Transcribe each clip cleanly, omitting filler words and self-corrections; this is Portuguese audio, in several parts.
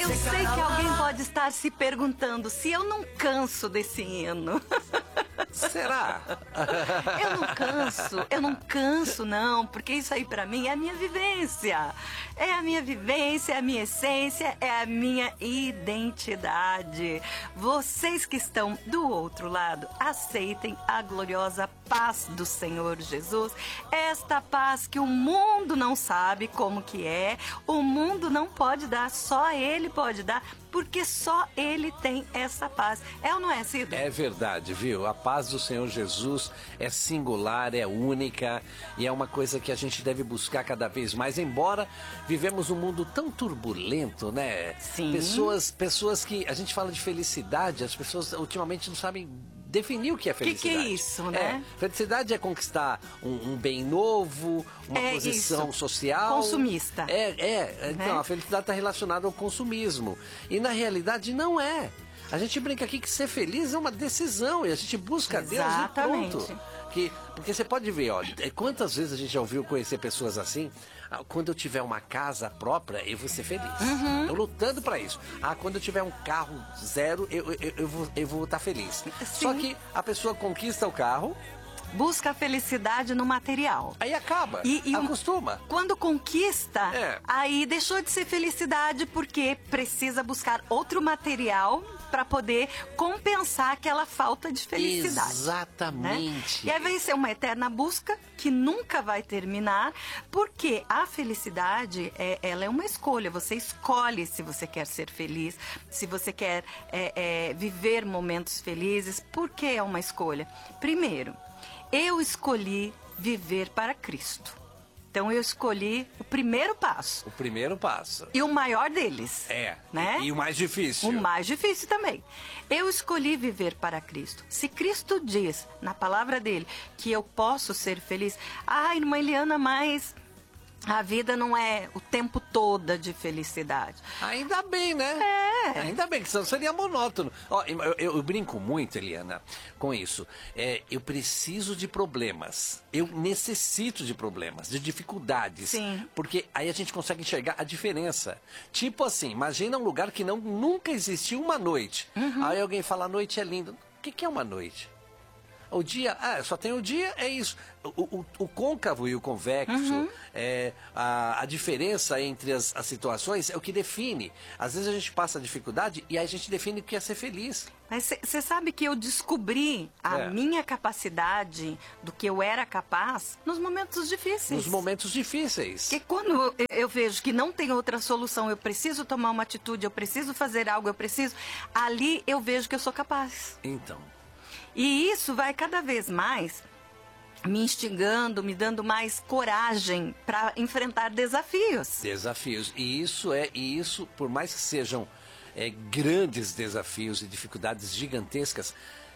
Eu sei que alguém pode estar se perguntando se eu não canso desse hino. Será? Eu não canso não, porque isso aí pra mim é a minha vivência. É a minha vivência, é a minha essência, é a minha identidade. Vocês que estão do outro lado, aceitem a gloriosa paz do Senhor Jesus. Esta paz que o mundo não sabe como que é, o mundo não pode dar, só Ele pode dar, porque só Ele tem essa paz. É ou não é, Cido? É verdade, viu? A paz do Senhor Jesus é singular, é única e é uma coisa que a gente deve buscar cada vez mais, embora vivemos um mundo tão turbulento, né? Sim. Pessoas que... A gente fala de felicidade, as pessoas ultimamente não sabem definir o que é felicidade. O que é isso, né? Felicidade é conquistar um bem novo, uma posição social. Consumista. Então, a felicidade está relacionada ao consumismo. E na realidade não é. A gente brinca aqui que ser feliz é uma decisão e a gente busca Deus e pronto. Porque você pode ver, olha, quantas vezes a gente já ouviu conhecer pessoas assim, quando eu tiver uma casa própria, eu vou ser feliz. Eu lutando para isso. Quando eu tiver um carro zero, eu vou estar feliz. Sim. Só que a pessoa conquista o carro, busca a felicidade no material. aí acaba, acostuma. Quando conquista, aí deixou de ser felicidade porque precisa buscar outro material para poder compensar aquela falta de felicidade. Exatamente. Né? E aí vai ser uma eterna busca que nunca vai terminar, porque a felicidade, ela é uma escolha. Você escolhe se você quer ser feliz, se você quer viver momentos felizes. Por que é uma escolha? Primeiro, eu escolhi viver para Cristo. Então eu escolhi o primeiro passo. O primeiro passo. E o maior deles. Né? E o mais difícil. O mais difícil também. Eu escolhi viver para Cristo. Se Cristo diz, na palavra dele, que eu posso ser feliz. Irmã Eliana, mas a vida não é o tempo todo de felicidade. Ainda bem, né? Ainda bem, que senão seria monótono. Ó, eu brinco muito, Eliana, com isso. Eu preciso de problemas. Eu necessito de problemas, de dificuldades. Sim. Porque aí a gente consegue enxergar a diferença. Tipo assim, imagina um lugar que nunca existiu uma noite. Aí alguém fala, a noite é linda. O que é uma noite? O dia, só tem o dia, é isso. O côncavo e o convexo, a diferença entre as situações é o que define. Às vezes a gente passa dificuldade e aí a gente define o que é ser feliz. Mas você sabe que eu descobri a minha capacidade do que eu era capaz nos momentos difíceis. Nos momentos difíceis. Porque quando eu vejo que não tem outra solução, eu preciso tomar uma atitude, eu preciso fazer algo, ali eu vejo que eu sou capaz. Então... E isso vai cada vez mais me instigando, me dando mais coragem para enfrentar desafios. Desafios. E isso, por mais que sejam grandes desafios e dificuldades gigantescas,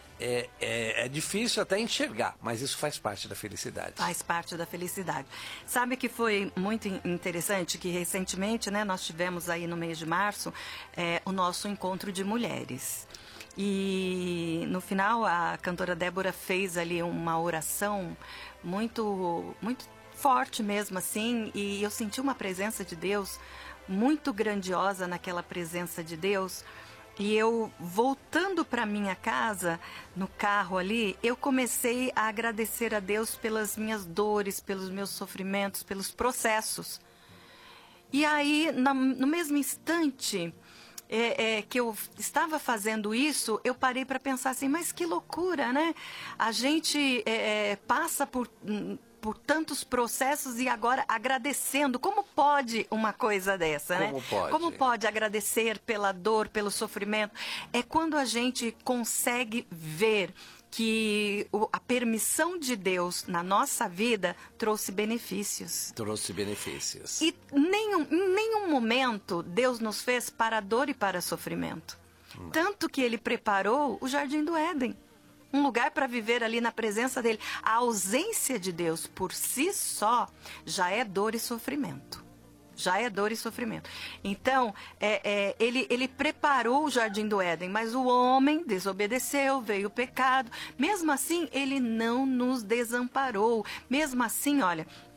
é difícil até enxergar, mas isso faz parte da felicidade. Faz parte da felicidade. Sabe que foi muito interessante que recentemente, né, nós tivemos aí no mês de março o nosso encontro de mulheres. E no final a cantora Débora fez ali uma oração muito, muito forte mesmo assim, e eu senti uma presença de Deus muito grandiosa naquela presença de Deus. E eu, voltando para minha casa, no carro ali, eu comecei a agradecer a Deus pelas minhas dores, pelos meus sofrimentos, pelos processos. E aí, no mesmo instante que eu estava fazendo isso, eu parei para pensar assim, mas que loucura, né? A gente passa por tantos processos e agora agradecendo. Como pode uma coisa dessa, né? Como pode agradecer pela dor, pelo sofrimento? É quando a gente consegue ver que a permissão de Deus na nossa vida trouxe benefícios. Trouxe benefícios. E em nenhum momento Deus nos fez para a dor e para o sofrimento. Não. Tanto que Ele preparou o Jardim do Éden. Um lugar para viver ali na presença dEle. A ausência de Deus por si só já é dor e sofrimento. Já é dor e sofrimento. Então, ele preparou o Jardim do Éden, mas o homem desobedeceu, veio o pecado. Mesmo assim, ele não nos desamparou. Mesmo assim, olha,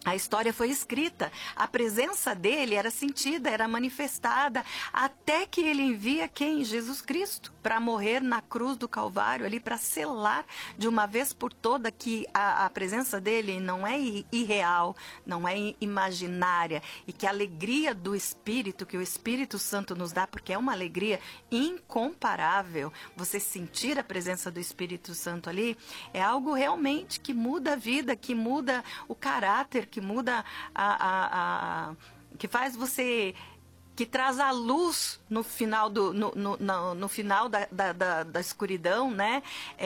A história foi escrita, a presença dele era sentida, era manifestada, até que ele envia quem? Jesus Cristo, para morrer na cruz do Calvário, ali para selar de uma vez por toda que a presença dele não é irreal, não é imaginária, e que a alegria do Espírito, que o Espírito Santo nos dá, porque é uma alegria incomparável, você sentir a presença do Espírito Santo ali, é algo realmente que muda a vida, que muda o caráter, que muda que faz você, que traz a luz no final no final da escuridão, né?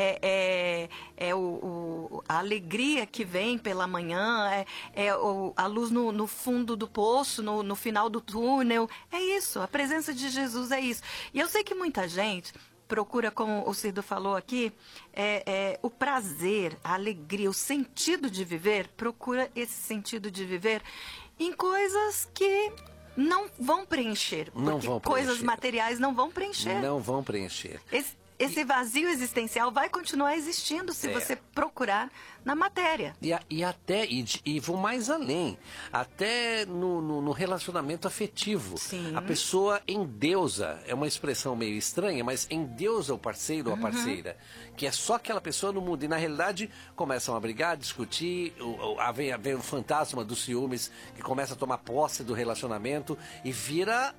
A alegria que vem pela manhã, a luz no fundo do poço, no final do túnel. É isso, a presença de Jesus é isso. E eu sei que muita gente procura, como o Cido falou aqui, o prazer, a alegria, o sentido de viver, procura esse sentido de viver em coisas que não vão preencher. Não vão preencher. Coisas materiais não vão preencher. Não vão preencher. Esse vazio existencial vai continuar existindo se você procurar na matéria. E vou mais além, até no relacionamento afetivo. Sim. A pessoa endeusa, é uma expressão meio estranha, mas endeusa o parceiro ou a parceira, que é só aquela pessoa no mundo. E na realidade começam a brigar, discutir, vem o fantasma dos ciúmes, que começa a tomar posse do relacionamento e vira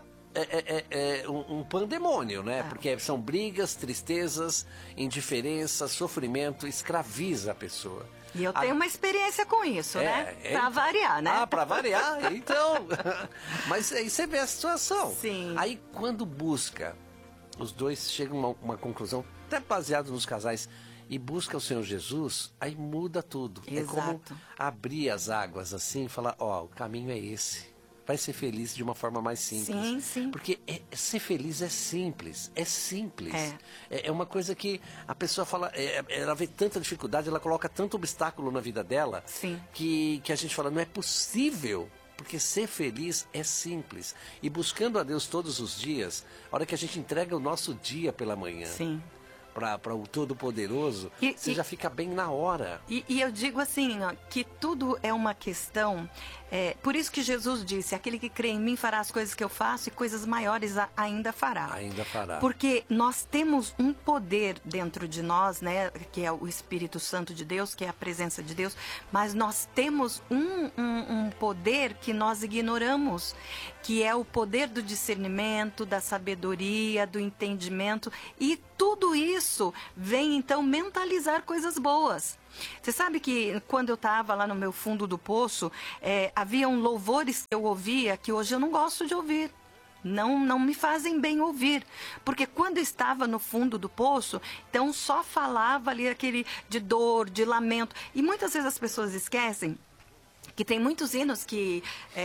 um pandemônio, né? Porque são brigas, tristezas, indiferença, sofrimento, escraviza a pessoa. E eu tenho uma experiência com isso, né? Pra variar, né? Pra variar, então. Mas aí você vê a situação. Sim. Aí quando busca, os dois chegam a uma conclusão, até baseado nos casais, e busca o Senhor Jesus, aí muda tudo. Exato. É como abrir as águas assim e falar, o caminho é esse. Vai ser feliz de uma forma mais simples. Sim, sim. Porque ser feliz é simples. É simples. É uma coisa que a pessoa fala, ela vê tanta dificuldade, ela coloca tanto obstáculo na vida dela, sim, que a gente fala, não é possível. Porque ser feliz é simples. E buscando a Deus todos os dias, a hora que a gente entrega o nosso dia pela manhã, sim, para o Todo-Poderoso, você já fica bem na hora. E eu digo assim, que tudo é uma questão. Por isso que Jesus disse, aquele que crê em mim fará as coisas que eu faço e coisas maiores ainda fará. Ainda fará. Porque nós temos um poder dentro de nós, né, que é o Espírito Santo de Deus, que é a presença de Deus, mas nós temos um poder que nós ignoramos, que é o poder do discernimento, da sabedoria, do entendimento, e tudo isso vem então mentalizar coisas boas. Você sabe que quando eu estava lá no meu fundo do poço, haviam louvores que eu ouvia que hoje eu não gosto de ouvir. Não me fazem bem ouvir. Porque quando eu estava no fundo do poço, então só falava ali aquele de dor, de lamento. E muitas vezes as pessoas esquecem que tem muitos hinos que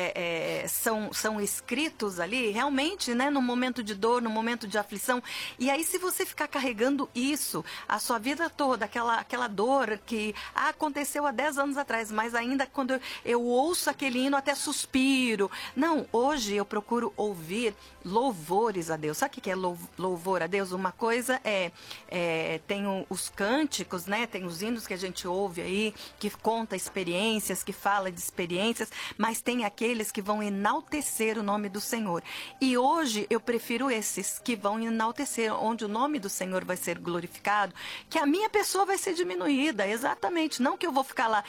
são escritos ali, realmente, né, no momento de dor, no momento de aflição. E aí, se você ficar carregando isso a sua vida toda, aquela dor que aconteceu há 10 anos atrás, mas ainda quando eu ouço aquele hino, até suspiro. Não, hoje eu procuro ouvir louvores a Deus. Sabe o que é louvor a Deus? Uma coisa tem os cânticos, né, tem os hinos que a gente ouve aí, que conta experiências, que fala de experiências, mas tem aqueles que vão enaltecer o nome do Senhor. E hoje eu prefiro esses que vão enaltecer, onde o nome do Senhor vai ser glorificado, que a minha pessoa vai ser diminuída, exatamente. Não que eu vou ficar lá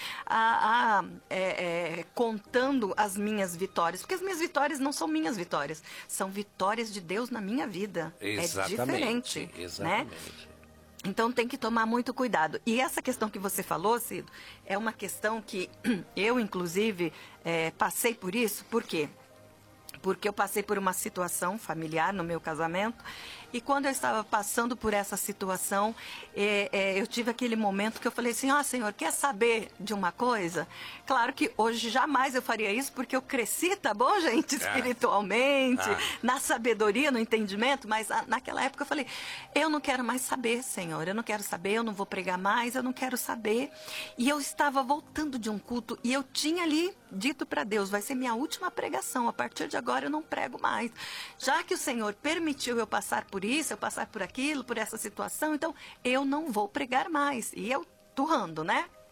contando as minhas vitórias, porque as minhas vitórias não são minhas vitórias, são vitórias de Deus na minha vida. Exatamente, é diferente, exatamente. Né? Então tem que tomar muito cuidado. E essa questão que você falou, Cido, é uma questão que eu, inclusive, passei por isso. Por quê? Porque eu passei por uma situação familiar no meu casamento. E quando eu estava passando por essa situação, eu tive aquele momento que eu falei assim, Senhor, quer saber de uma coisa? Claro que hoje jamais eu faria isso, porque eu cresci, tá bom, gente? Espiritualmente, na sabedoria, no entendimento, mas naquela época eu falei, eu não quero mais saber, Senhor, eu não quero saber, eu não vou pregar mais, eu não quero saber. E eu estava voltando de um culto e eu tinha ali dito para Deus, vai ser minha última pregação, a partir de agora eu não prego mais. Já que o Senhor permitiu eu passar por isso, eu passar por aquilo, por essa situação, então eu não vou pregar mais. E eu turrando, né?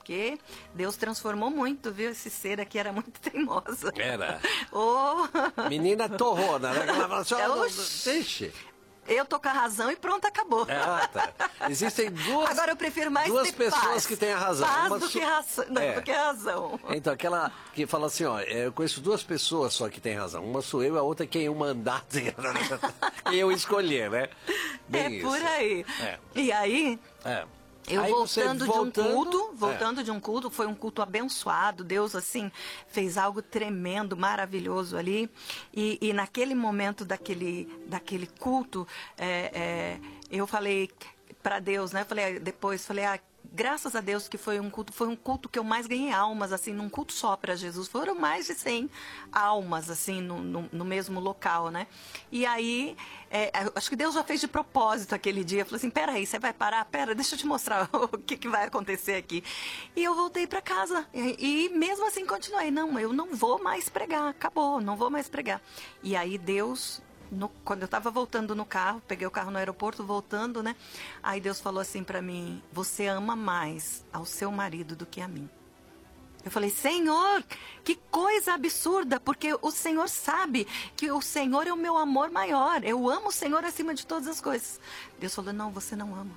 porque Deus transformou muito, viu? Esse ser aqui era muito teimoso. Era. Oh. Menina torrona, né? Ela fala assim, deixa. Eu tô com a razão e pronto, acabou. Tá. Existem duas... Agora eu prefiro mais duas ter pessoas paz. que têm a razão. Paz do que razão. Então, aquela que fala assim, ó, eu conheço duas pessoas só que têm razão. Uma sou eu e a outra é quem eu mandar, quem eu escolher, né? Bem por aí. E aí... Eu voltando de um culto, foi um culto abençoado, Deus, assim, fez algo tremendo, maravilhoso ali, e naquele momento daquele culto, eu falei para Deus, né, depois, graças a Deus que foi um culto que eu mais ganhei almas, assim, num culto só para Jesus. Foram mais de 100 almas, assim, no mesmo local, né? E aí, acho que Deus já fez de propósito aquele dia. Falou assim, peraí, você vai parar? Pera, deixa eu te mostrar o que vai acontecer aqui. E eu voltei para casa. E mesmo assim continuei. Não, eu não vou mais pregar. Acabou, não vou mais pregar. E aí Deus... quando eu estava voltando no carro, peguei o carro no aeroporto, voltando, né? Aí Deus falou assim para mim, você ama mais ao seu marido do que a mim. Eu falei, Senhor, que coisa absurda, porque o Senhor sabe que o Senhor é o meu amor maior. Eu amo o Senhor acima de todas as coisas. Deus falou, não, você não ama.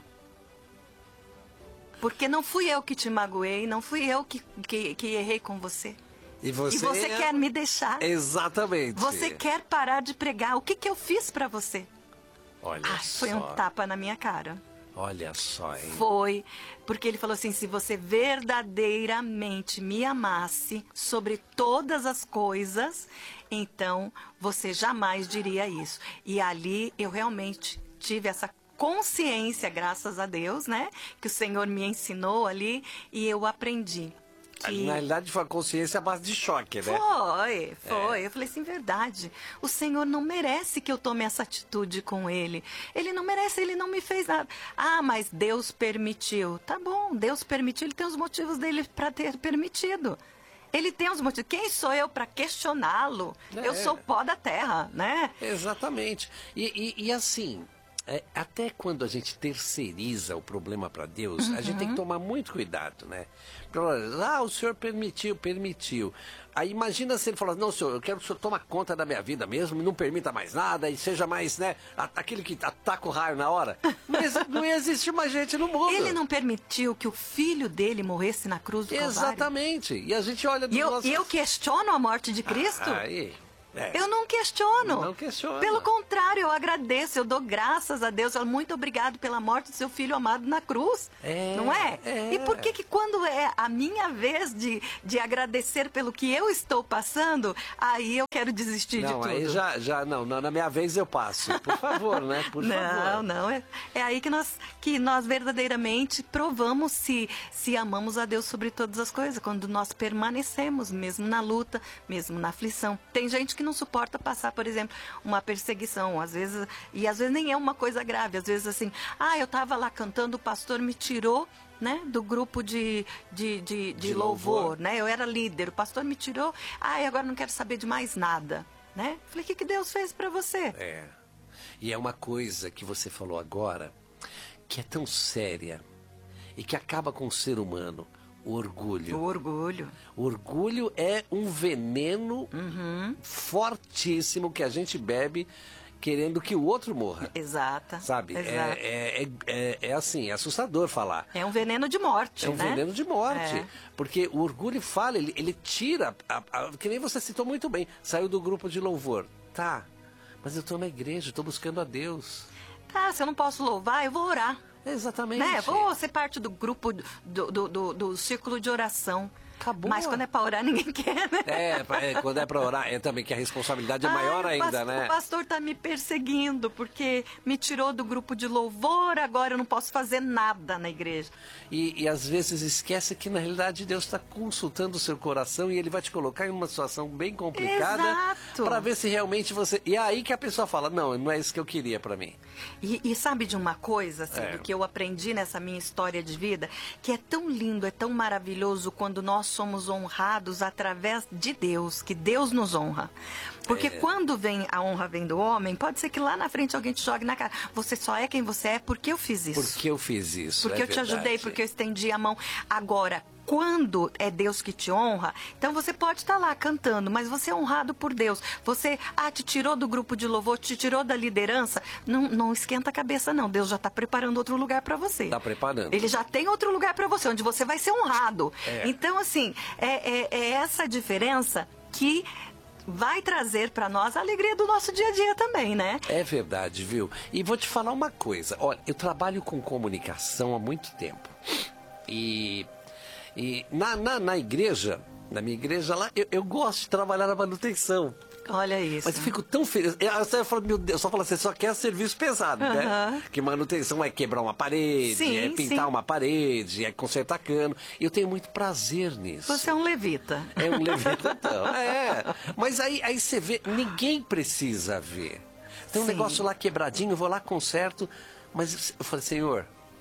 Porque não fui eu que te magoei, não fui eu que errei com você. E você quer me deixar. Exatamente. Você quer parar de pregar. O que eu fiz pra você? Olha só. Foi um tapa na minha cara. Olha só, hein? Foi. Porque ele falou assim, se você verdadeiramente me amasse sobre todas as coisas, então você jamais diria isso. E ali eu realmente tive essa consciência, graças a Deus, né? Que o Senhor me ensinou ali e eu aprendi. Na realidade foi a consciência à base de choque, né? Foi. Eu falei assim, verdade. O Senhor não merece que eu tome essa atitude com Ele. Ele não merece, Ele não me fez nada. Ah, mas Deus permitiu. Tá bom, Deus permitiu, Ele tem os motivos dele para ter permitido. Ele tem os motivos. Quem sou eu para questioná-lo? Eu sou pó da terra, né? Exatamente. E assim... até quando a gente terceiriza o problema para Deus, a gente tem que tomar muito cuidado, né? O Senhor permitiu. Aí imagina se ele falar, não, Senhor, eu quero que o Senhor tome conta da minha vida mesmo, não permita mais nada, e seja mais, né, aquele que ataca o raio na hora. Mas não existe mais gente no mundo. Ele não permitiu que o filho dele morresse na cruz do Calvário. Exatamente. E a gente olha... E eu questiono a morte de Cristo? Eu não questiono. Não questiono. Pelo contrário, eu agradeço, eu dou graças a Deus. Muito obrigado pela morte do seu filho amado na cruz. Não é? E por que quando é a minha vez de agradecer pelo que eu estou passando, aí eu quero desistir de tudo? Aí não, na minha vez eu passo. Por favor, né? Por favor. Não. É aí que nós verdadeiramente provamos se amamos a Deus sobre todas as coisas. Quando nós permanecemos, mesmo na luta, mesmo na aflição. Tem gente que não suporta passar, por exemplo, uma perseguição, às vezes nem é uma coisa grave, às vezes assim, eu estava lá cantando, o pastor me tirou, né, do grupo de louvor, né, eu era líder, o pastor me tirou, agora não quero saber de mais nada, né, falei, o que Deus fez para você? E é uma coisa que você falou agora, que é tão séria, e que acaba com o ser humano, o orgulho. O orgulho é um veneno fortíssimo que a gente bebe querendo que o outro morra. Exato. Sabe? Exato. É assim, é assustador falar. É um veneno de morte, É um veneno de morte. Porque o orgulho fala, ele tira, que nem você citou muito bem, saiu do grupo de louvor. Tá, mas eu estou na igreja, estou buscando a Deus. Tá, se eu não posso louvar, eu vou orar. Exatamente. Né? Vou ser parte do grupo, do círculo de oração. Acabou. Mas quando é para orar, ninguém quer, né? Quando é para orar, também que a responsabilidade é maior ainda, né? O pastor está me perseguindo porque me tirou do grupo de louvor, agora eu não posso fazer nada na igreja. E às vezes esquece que na realidade Deus está consultando o seu coração e Ele vai te colocar em uma situação bem complicada para ver se realmente você... E é aí que a pessoa fala, não é isso que eu queria para mim. E sabe de uma coisa, assim, do que eu aprendi nessa minha história de vida, que é tão lindo, é tão maravilhoso quando nós somos honrados através de Deus, que Deus nos honra. Porque quando a honra vem do homem, pode ser que lá na frente alguém te jogue na cara. Você só é quem você é porque eu fiz isso. Porque eu fiz isso, Porque eu te ajudei, porque eu estendi a mão. Agora, quando é Deus que te honra, então você pode estar lá cantando, mas você é honrado por Deus. Você, te tirou do grupo de louvor, te tirou da liderança. Não esquenta a cabeça, não. Deus já está preparando outro lugar para você. Está preparando. Ele já tem outro lugar para você, onde você vai ser honrado. Então, assim, é essa diferença que vai trazer para nós a alegria do nosso dia a dia também, né? É verdade, viu? E vou te falar uma coisa. Olha, eu trabalho com comunicação há muito tempo. E na igreja, na minha igreja lá, eu gosto de trabalhar na manutenção. Olha isso. Mas eu fico tão feliz. Eu falo, meu Deus, só fala assim, só quer serviço pesado, né? Que manutenção é quebrar uma parede, é pintar uma parede, é consertar cano. E eu tenho muito prazer nisso. Você é um levita. É um levita, então. Mas aí você vê, ninguém precisa ver. Tem um negócio lá quebradinho, eu vou lá, conserto. Mas eu falei, Senhor,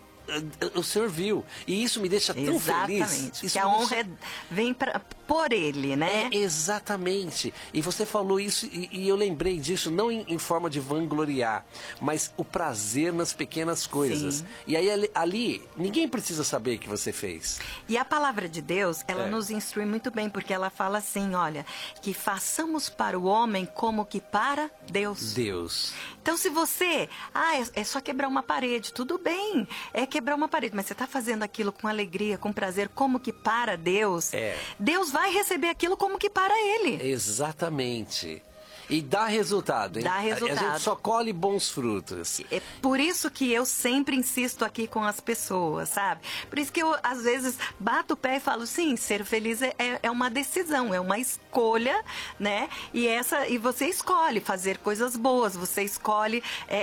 o Senhor viu. E isso me deixa tão feliz. Exatamente. Porque a honra vem por Ele, né? Exatamente. E você falou isso e eu lembrei disso, não em forma de vangloriar, mas o prazer nas pequenas coisas. Sim. E aí ali, ninguém precisa saber que você fez. E a palavra de Deus, ela nos instrui muito bem, porque ela fala assim, olha, que façamos para o homem como que para Deus. Então, se você, é só quebrar uma parede, tudo bem, é quebrar uma parede, mas você está fazendo aquilo com alegria, com prazer, como que para Deus, Deus vai receber aquilo como que para Ele. Exatamente. E dá resultado, hein? Dá resultado. A gente só colhe bons frutos. É por isso que eu sempre insisto aqui com as pessoas, sabe? Por isso que eu, às vezes, bato o pé e falo, sim, ser feliz é uma decisão, é uma escolha, né? E você escolhe fazer coisas boas, você escolhe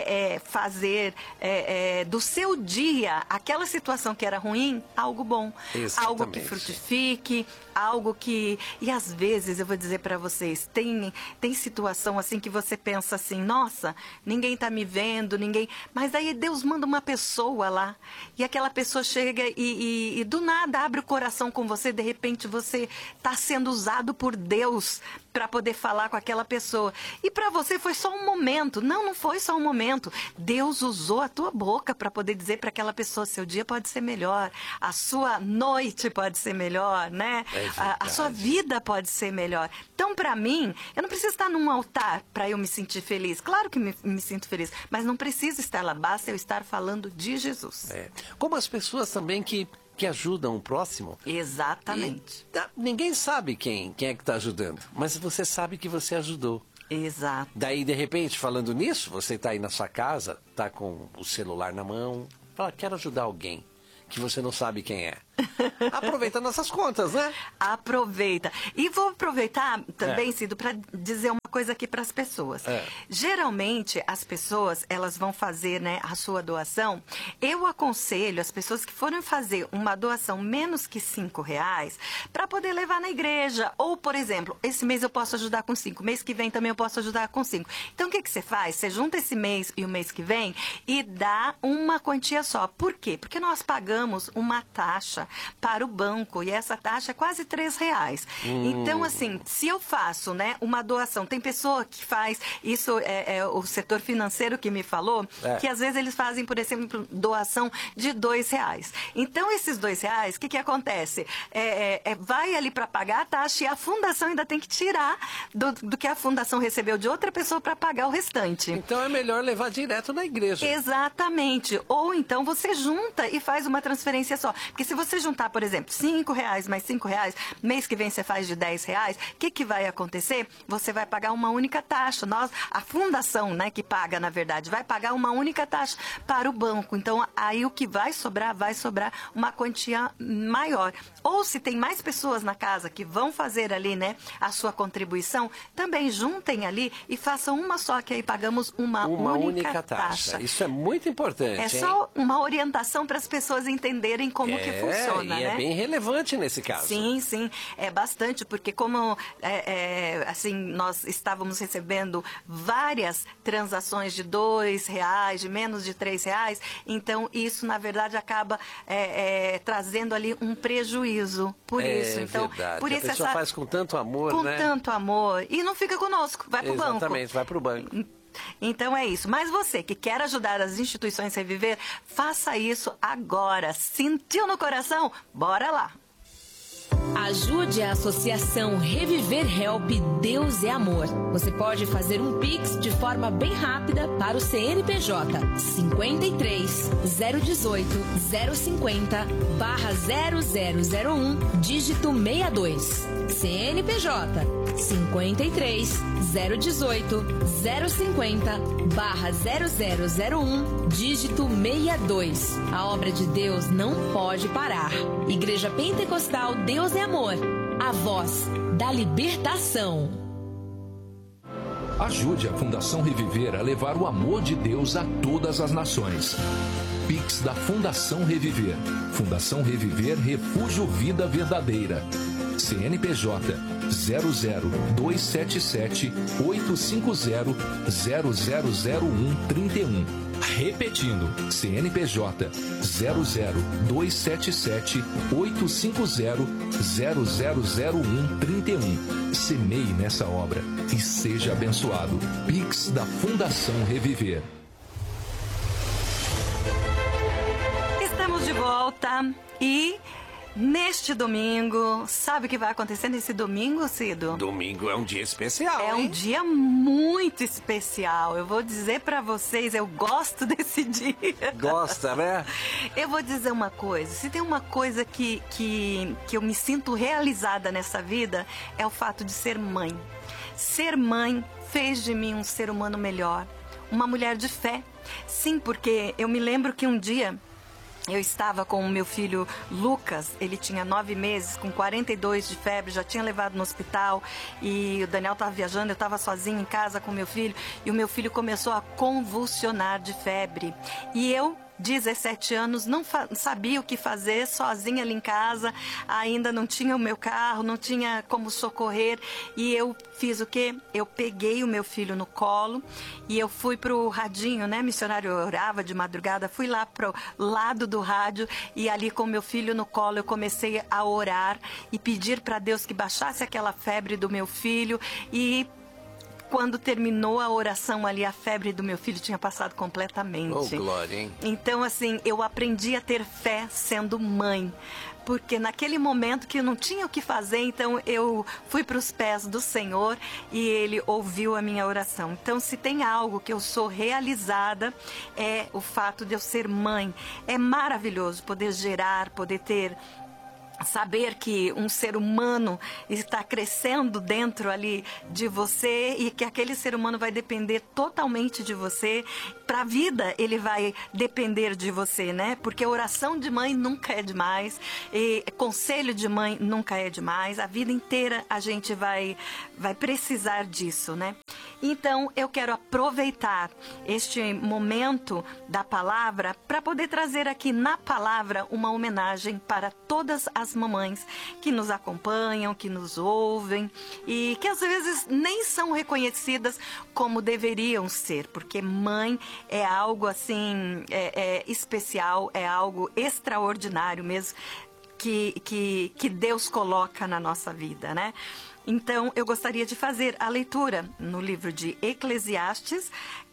fazer do seu dia, aquela situação que era ruim, algo bom. Exatamente. Algo que frutifique, algo que... E às vezes, eu vou dizer para vocês, tem situações assim que você pensa assim, nossa, ninguém tá me vendo, mas aí Deus manda uma pessoa lá e aquela pessoa chega e do nada abre o coração com você, de repente você tá sendo usado por Deus para poder falar com aquela pessoa. E para você foi só um momento. Não foi só um momento. Deus usou a tua boca para poder dizer para aquela pessoa, seu dia pode ser melhor, a sua noite pode ser melhor, né? A sua vida pode ser melhor. Então, para mim, eu não preciso estar num altar para eu me sentir feliz. Claro que me sinto feliz, mas não preciso estar lá. Basta eu estar falando de Jesus. Como as pessoas também que ajudam o próximo. Exatamente. Ninguém sabe quem é que está ajudando, mas você sabe que você ajudou. Exato. Daí, de repente, falando nisso, você está aí na sua casa, está com o celular na mão, fala, quero ajudar alguém que você não sabe quem é. Aproveita nossas contas, né? Aproveita. E vou aproveitar também, Cido, para dizer uma coisa aqui para as pessoas. Geralmente, as pessoas, elas vão fazer, né, a sua doação. Eu aconselho as pessoas que forem fazer uma doação menos que R$5 para poder levar na igreja. Ou, por exemplo, esse mês eu posso ajudar com 5, mês que vem também eu posso ajudar com 5. Então, o que você faz? Você junta esse mês e o mês que vem e dá uma quantia só. Por quê? Porque nós pagamos uma taxa para o banco, e essa taxa é quase R$3. Então, assim, se eu faço, né, uma doação, tem pessoa que faz, isso é o setor financeiro que me falou, que às vezes eles fazem, por exemplo, doação de R$2. Então, esses R$2, o que acontece? Vai ali para pagar a taxa e a fundação ainda tem que tirar do que a fundação recebeu de outra pessoa para pagar o restante. Então, é melhor levar direto na igreja. Exatamente. Ou então você junta e faz uma transferência só. Porque se você juntar, por exemplo, R$5 mais R$5, mês que vem você faz de R$10, o que vai acontecer? Você vai pagar uma única taxa. A fundação, né, que paga, na verdade, vai pagar uma única taxa para o banco. Então, aí o que vai sobrar uma quantia maior. Ou se tem mais pessoas na casa que vão fazer ali, né, a sua contribuição, também juntem ali e façam uma só, que aí pagamos uma única taxa. Isso é muito importante. É só uma orientação para as pessoas entenderem como que funciona. funciona, né? É bem relevante nesse caso. Sim, sim, é bastante, porque como assim, nós estávamos recebendo várias transações de R$2, de menos de R$3, então isso, na verdade, acaba trazendo ali um prejuízo por isso. Então, verdade. por isso a pessoa faz com tanto amor, né? Com tanto amor, e não fica conosco, vai pro banco. Exatamente, vai pro banco. Então é isso. Mas você que quer ajudar as instituições a reviver, faça isso agora. Sentiu no coração? Bora lá! Ajude a Associação Reviver Help Deus é Amor. Você pode fazer um Pix de forma bem rápida para o CNPJ 53 018 050 /0001 dígito 62. CNPJ 53 018 050 /0001 dígito 62. A obra de Deus não pode parar. Igreja Pentecostal Deus é Amor, a voz da libertação. Ajude a Fundação Reviver a levar o amor de Deus a todas as nações. Pix da Fundação Reviver. Fundação Reviver Refúgio Vida Verdadeira. CNPJ 00277 850 0001 31. Repetindo, CNPJ 00277 850 0001 31. Semeie nessa obra e seja abençoado. Pix da Fundação Reviver. Estamos de volta e neste domingo, sabe o que vai acontecer nesse domingo, Cido? Domingo é um dia especial, É um dia muito especial. Eu vou dizer pra vocês, eu gosto desse dia. Gosta, né? Eu vou dizer uma coisa, se tem uma coisa que eu me sinto realizada nessa vida, é o fato de ser mãe. Ser mãe fez de mim um ser humano melhor, uma mulher de fé. Sim, porque eu me lembro que um dia eu estava com o meu filho Lucas, ele tinha 9 meses, com 42 de febre, já tinha levado no hospital e o Daniel estava viajando, eu estava sozinha em casa com o meu filho e o meu filho começou a convulsionar de febre. E eu, 17 anos, não sabia o que fazer, sozinha ali em casa, ainda não tinha o meu carro, não tinha como socorrer e eu fiz o quê? Eu peguei o meu filho no colo e eu fui pro radinho, né? Missionário, eu orava de madrugada, fui lá pro lado do rádio e ali com o meu filho no colo eu comecei a orar e pedir para Deus que baixasse aquela febre do meu filho e quando terminou a oração ali, a febre do meu filho tinha passado completamente. Oh, glória, hein? Então, assim, eu aprendi a ter fé sendo mãe. Porque naquele momento que eu não tinha o que fazer, então eu fui para os pés do Senhor e Ele ouviu a minha oração. Então, se tem algo que eu sou realizada, é o fato de eu ser mãe. É maravilhoso poder gerar, poder ter... saber que um ser humano está crescendo dentro ali de você e que aquele ser humano vai depender totalmente de você. Para a vida, ele vai depender de você, né? Porque oração de mãe nunca é demais, e conselho de mãe nunca é demais. A vida inteira a gente vai precisar disso, né? Então, eu quero aproveitar este momento da palavra para poder trazer aqui na palavra uma homenagem para todas as mamães que nos acompanham, que nos ouvem e que às vezes nem são reconhecidas como deveriam ser, porque mãe é algo assim, especial, é algo extraordinário mesmo que Deus coloca na nossa vida, né? Então, eu gostaria de fazer a leitura no livro de Eclesiastes,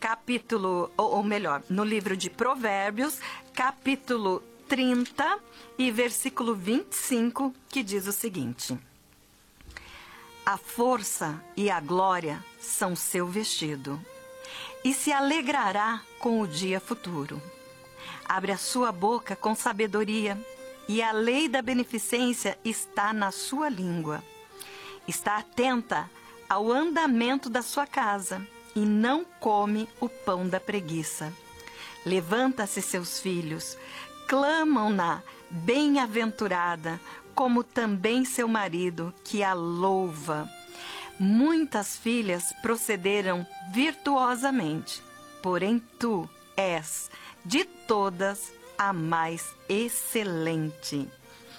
no livro de Provérbios, capítulo 30 e versículo 25, que diz o seguinte: a força e a glória são seu vestido, e se alegrará com o dia futuro. Abre a sua boca com sabedoria, e a lei da beneficência está na sua língua. Está atenta ao andamento da sua casa e não come o pão da preguiça. Levanta-se seus filhos, clamam-na bem-aventurada, como também seu marido, que a louva. Muitas filhas procederam virtuosamente, porém tu és, de todas, a mais excelente.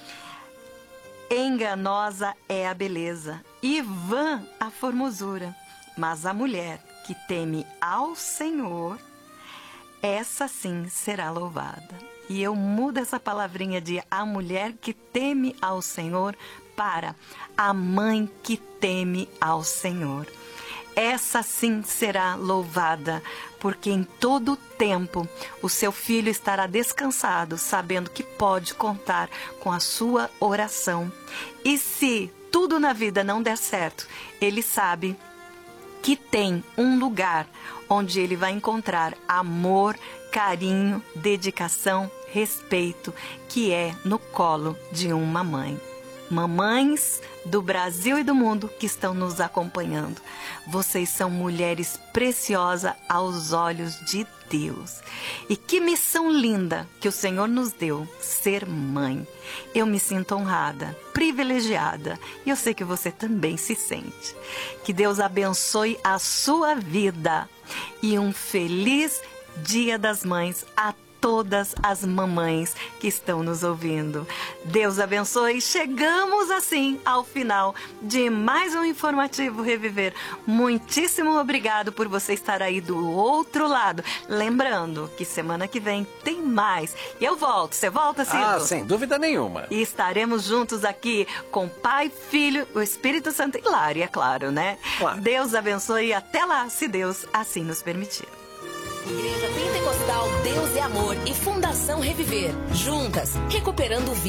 Enganosa é a beleza e vã a formosura, mas a mulher que teme ao Senhor, essa sim será louvada. E eu mudo essa palavrinha de a mulher que teme ao Senhor para a mãe que teme ao Senhor. Essa sim será louvada, porque em todo tempo o seu filho estará descansado, sabendo que pode contar com a sua oração. E se tudo na vida não der certo, ele sabe que tem um lugar onde ele vai encontrar amor, carinho, dedicação, respeito, que é no colo de uma mãe. Mamães do Brasil e do mundo que estão nos acompanhando, vocês são mulheres preciosas aos olhos de Deus. E que missão linda que o Senhor nos deu, ser mãe. Eu me sinto honrada, privilegiada, e eu sei que você também se sente. Que Deus abençoe a sua vida e um feliz Dia das Mães a todas as mamães que estão nos ouvindo. Deus abençoe. Chegamos assim ao final de mais um Informativo Reviver. Muitíssimo obrigado por você estar aí do outro lado. Lembrando que semana que vem tem mais. E eu volto. Você volta, Cido? Ah, sem dúvida nenhuma. E estaremos juntos aqui com Pai, Filho, o Espírito Santo e Lária, é claro, né? Claro. Deus abençoe e até lá, se Deus assim nos permitir. Igreja Pentecostal Deus é Amor e Fundação Reviver. Juntas, recuperando vidas.